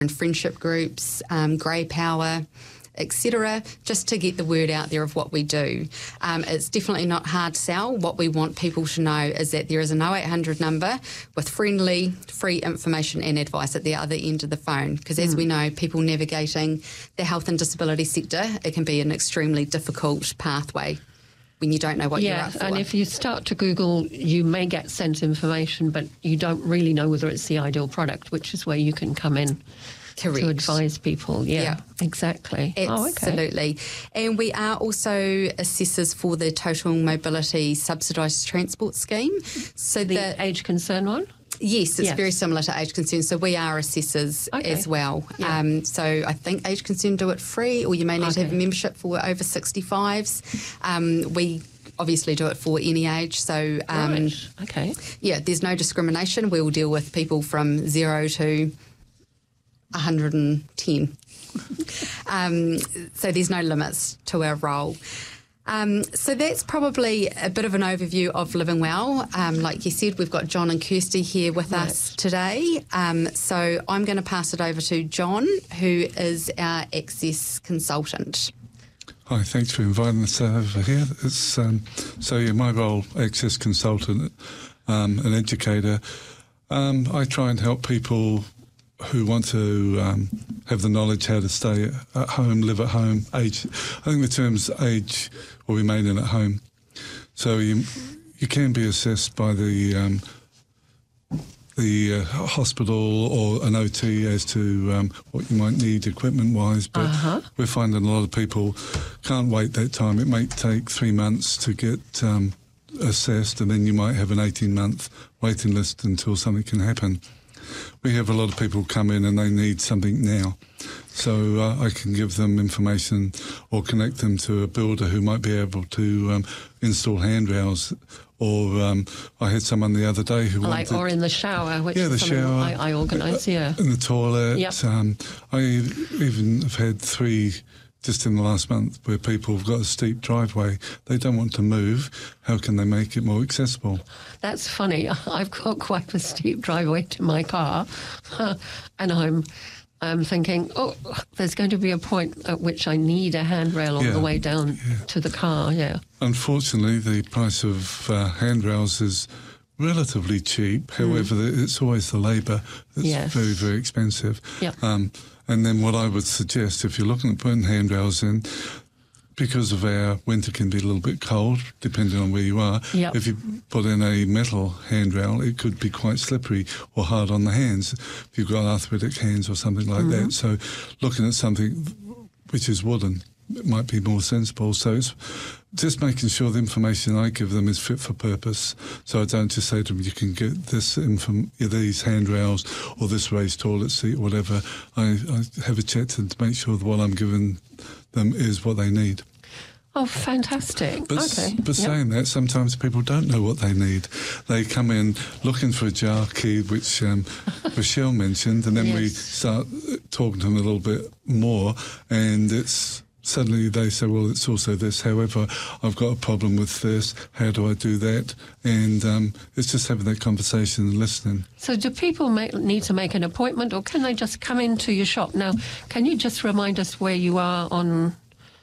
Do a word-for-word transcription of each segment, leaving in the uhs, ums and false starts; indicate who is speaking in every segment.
Speaker 1: and friendship groups, um, Grey Power, et cetera, just to get the word out there of what we do. Um, it's definitely not hard sell. What we want people to know is that there is an oh eight hundred number with friendly, free information and advice at the other end of the phone. Because as mm. we know, people navigating the health and disability sector, it can be an extremely difficult pathway when you don't know what
Speaker 2: yeah,
Speaker 1: you're up for.
Speaker 2: And if you start to Google, you may get sent information, but you don't really know whether it's the ideal product, which is where you can come in.
Speaker 1: Correct.
Speaker 2: To advise people, yeah, yeah. exactly.
Speaker 1: Absolutely.
Speaker 2: Oh, okay.
Speaker 1: And we are also assessors for the Total Mobility Subsidised Transport Scheme. So
Speaker 2: the
Speaker 1: the
Speaker 2: age concern one?
Speaker 1: Yes, it's
Speaker 2: yes.
Speaker 1: very similar to Age Concern. So we are assessors
Speaker 2: okay.
Speaker 1: as well.
Speaker 2: Yeah.
Speaker 1: Um, so I think Age Concern do it free, or you may need okay. to have a membership for over sixty-fives. Um, we obviously do it for any age. So um,
Speaker 2: right. okay.
Speaker 1: yeah, there's no discrimination. We will deal with people from zero to one hundred ten. um, so there's no limits to our role. Um, so that's probably a bit of an overview of Living Well. Um, like you said, we've got John and Kirsty here with right. us today. Um, so I'm going to pass it over to John, who is our Access consultant.
Speaker 3: Hi, thanks for inviting us over here. It's, um, so yeah, my role, Access consultant, um, an educator. Um, I try and help people who want to um, have the knowledge how to stay at home, live at home, age. I think the term's age or remain in at home. So you you can be assessed by the um, the uh, hospital or an O T as to um, what you might need equipment-wise, but uh-huh. we're finding a lot of people can't wait that time. It may take three months to get um, assessed, and then you might have an eighteen-month waiting list until something can happen. We have a lot of people come in and they need something now. So uh, I can give them information or connect them to a builder who might be able to um, install handrails. Or um, I had someone the other day who
Speaker 2: like,
Speaker 3: wanted...
Speaker 2: Or in the shower, which
Speaker 3: yeah,
Speaker 2: is
Speaker 3: the
Speaker 2: something
Speaker 3: shower,
Speaker 2: I, I organise, yeah.
Speaker 3: In the toilet.
Speaker 2: Yep.
Speaker 3: Um, I even have had three just in the last month where people have got a steep driveway. They don't want to move. How can they make it more accessible?
Speaker 2: That's funny. I've got quite a steep driveway to my car and I'm I'm thinking, oh, there's going to be a point at which I need a handrail on
Speaker 3: yeah,
Speaker 2: the way down
Speaker 3: yeah.
Speaker 2: to the car, yeah.
Speaker 3: Unfortunately, the price of uh, handrails is relatively cheap. However, mm. it's always the labour that's
Speaker 2: yes.
Speaker 3: very, very expensive.
Speaker 2: Yep.
Speaker 3: Um, and then what I would suggest, if you're looking at putting handrails in, because of our winter can be a little bit cold, depending on where you are,
Speaker 2: yep.
Speaker 3: if you put in a metal handrail, it could be quite slippery or hard on the hands if you've got arthritic hands or something like mm-hmm. that. So looking at something which is wooden, it might be more sensible. So it's just making sure the information I give them is fit for purpose. So I don't just say to them, you can get this inform- these handrails or this raised toilet seat or whatever. I, I have a chat to, to make sure that what I'm giving them is what they need.
Speaker 2: Oh, fantastic.
Speaker 3: But,
Speaker 2: okay.
Speaker 3: but
Speaker 2: yep.
Speaker 3: saying that, sometimes people don't know what they need. They come in looking for a jar key, which um, Rochelle mentioned, and then
Speaker 2: yes.
Speaker 3: we start talking to them a little bit more, and it's suddenly they say, well, it's also this. However, I've got a problem with this. How do I do that? And um, it's just having that conversation and listening.
Speaker 2: So do people make, need to make an appointment, or can they just come into your shop? Now, can you just remind us where you are on...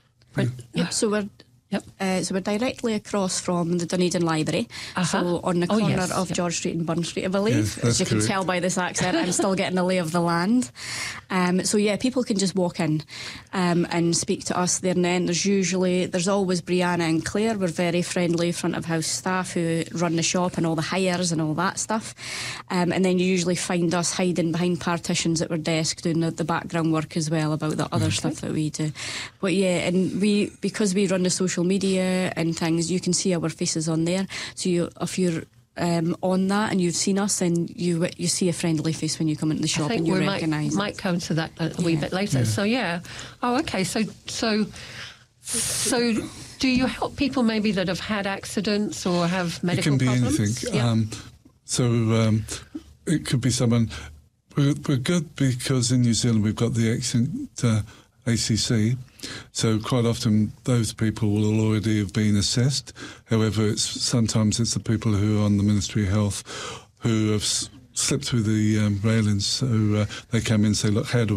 Speaker 4: Yep, so we're
Speaker 2: yep.
Speaker 4: uh, so we're directly across from the Dunedin Library,
Speaker 2: uh-huh.
Speaker 4: so on the corner
Speaker 2: oh, yes.
Speaker 4: of
Speaker 2: yep.
Speaker 4: George Street and Burn Street, I believe.
Speaker 3: Yes,
Speaker 4: As you
Speaker 3: correct.
Speaker 4: can tell by this accent, I'm still getting the lay of the land. Um, so yeah, people can just walk in um, and speak to us there and then. There's usually, there's always Brianna and Claire. We're very friendly front of house staff who run the shop and all the hires and all that stuff. Um, and then you usually find us hiding behind partitions at our desk doing the, the background work as well about the other okay. stuff that we do. But yeah, and we, because we run the social media and things, you can see our faces on there. So you, if you're um, on that and you've seen us, then you you see a friendly face when you come into the shop
Speaker 2: I think
Speaker 4: and you
Speaker 2: we
Speaker 4: recognise
Speaker 2: might,
Speaker 4: it.
Speaker 2: might come to that a
Speaker 4: yeah.
Speaker 2: wee bit later.
Speaker 3: Yeah.
Speaker 2: So yeah. Oh, okay. So so so do you help people maybe that have had accidents or have medical
Speaker 3: problems? It can be
Speaker 2: problems?
Speaker 3: anything.
Speaker 2: Yeah.
Speaker 3: Um, so um, it could be someone... We're, we're good because in New Zealand we've got the accident uh, A C C. So quite often those people will already have been assessed. However, it's sometimes it's the people who are on the Ministry of Health who have s- slip through the um, railings. So uh, they come in and say, look, how do